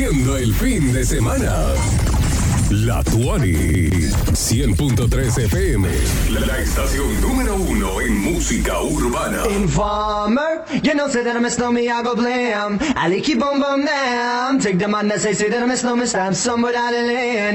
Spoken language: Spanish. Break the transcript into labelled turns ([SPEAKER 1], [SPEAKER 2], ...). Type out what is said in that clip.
[SPEAKER 1] Amaneciendo el fin de semana. La Tuani 100.3 FM, la estación número 1 en música urbana.
[SPEAKER 2] Informer, you know say that I miss no me, I go blame. I keep on bum down. Take the man that say that I miss no me, stab some without a land.